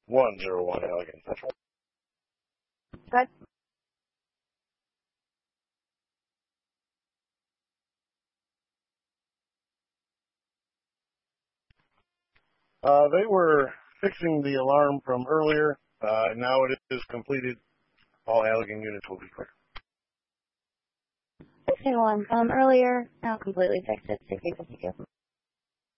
101 Allegan Central. Good. They were fixing the alarm from earlier. Now it is completed. All Allegan units will be clear. Fixing one from earlier, now completely fixed it. 50-52.